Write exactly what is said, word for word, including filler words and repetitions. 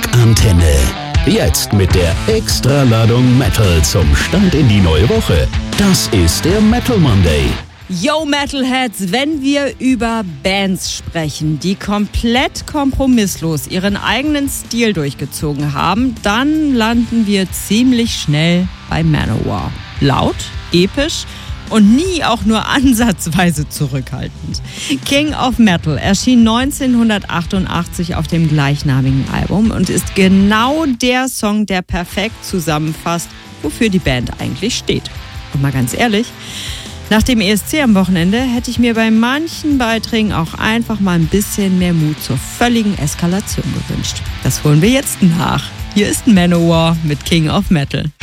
Rockantenne. Jetzt mit der Extraladung Metal zum Start in die neue Woche. Das ist der Metal Monday. Yo Metalheads, wenn wir über Bands sprechen, die komplett kompromisslos ihren eigenen Stil durchgezogen haben, dann landen wir ziemlich schnell bei Manowar. Laut, episch und nie auch nur ansatzweise zurückhaltend. King of Metal erschien neunzehnhundertachtundachtzig auf dem gleichnamigen Album und ist genau der Song, der perfekt zusammenfasst, wofür die Band eigentlich steht. Und mal ganz ehrlich, nach dem E S C am Wochenende hätte ich mir bei manchen Beiträgen auch einfach mal ein bisschen mehr Mut zur völligen Eskalation gewünscht. Das holen wir jetzt nach. Hier ist Manowar mit King of Metal.